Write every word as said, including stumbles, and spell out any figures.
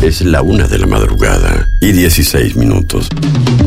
Es la una de la madrugada y dieciséis minutos.